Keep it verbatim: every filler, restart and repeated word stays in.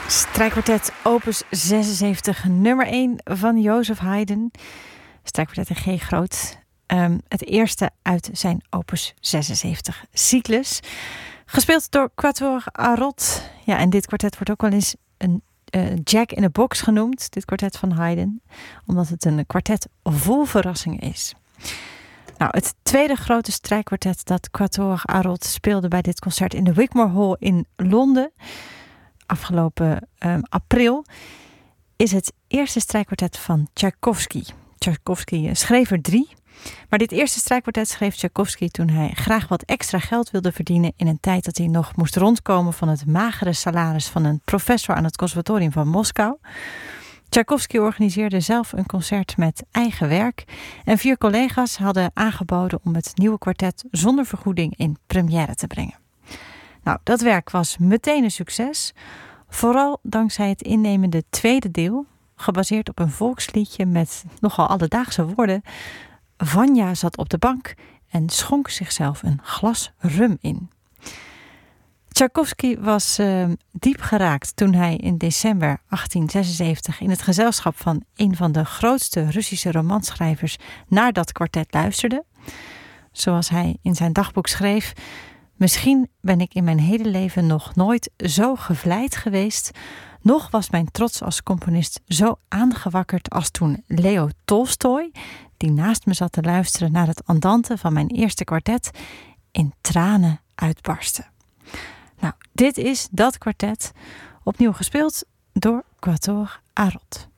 Strijkkwartet opus zesenzeventig, nummer één van Joseph Haydn. Strijkkwartet in G groot. Um, het eerste uit zijn opus zesenzeventig cyclus. Gespeeld door Quatuor Arot. Ja, en dit kwartet wordt ook wel eens een uh, Jack in a Box genoemd. Dit kwartet van Haydn. Omdat het een kwartet vol verrassingen is. Nou, het tweede grote strijkkwartet dat Quatuor Arot speelde bij dit concert in de Wigmore Hall in Londen afgelopen um, april is het eerste strijkkwartet van Tchaikovsky. Tchaikovsky schreef er drie. Maar dit eerste strijkkwartet schreef Tchaikovsky toen hij graag wat extra geld wilde verdienen in een tijd dat hij nog moest rondkomen van het magere salaris van een professor aan het conservatorium van Moskou. Tchaikovsky organiseerde zelf een concert met eigen werk en vier collega's hadden aangeboden om het nieuwe kwartet zonder vergoeding in première te brengen. Nou, dat werk was meteen een succes, vooral dankzij het innemende tweede deel, gebaseerd op een volksliedje met nogal alledaagse woorden. Vanja zat op de bank en schonk zichzelf een glas rum in. Tchaikovsky was uh, diep geraakt toen hij in december achttien zesenzeventig in het gezelschap van een van de grootste Russische romanschrijvers naar dat kwartet luisterde. Zoals hij in zijn dagboek schreef: misschien ben ik in mijn hele leven nog nooit zo gevleid geweest, noch was mijn trots als componist zo aangewakkerd als toen Leo Tolstoj, die naast me zat te luisteren naar het andante van mijn eerste kwartet, in tranen uitbarstte. Nou, dit is dat kwartet, opnieuw gespeeld door Quatuor Arot.